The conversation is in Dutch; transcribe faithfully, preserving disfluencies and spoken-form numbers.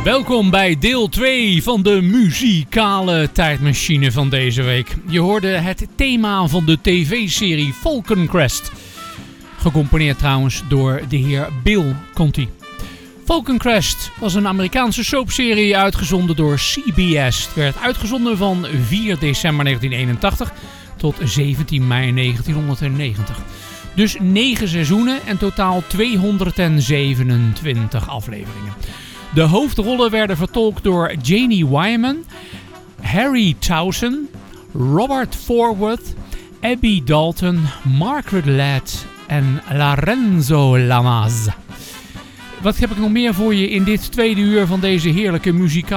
Welkom bij deel twee van de muzikale tijdmachine van deze week. Je hoorde het thema van de tv-serie Falcon Crest. Gecomponeerd trouwens door de heer Bill Conti. Falcon Crest was een Amerikaanse soapserie uitgezonden door C B S. Het werd uitgezonden van vier december negentien eenentachtig tot zeventien mei negentienhonderdnegentig. Dus negen seizoenen en totaal tweehonderdzevenentwintig afleveringen. De hoofdrollen werden vertolkt door Janie Wyman, Harry Towson, Robert Forworth, Abby Dalton, Margaret Ladd en Lorenzo Lamas. Wat heb ik nog meer voor je in dit tweede uur van deze heerlijke muzikale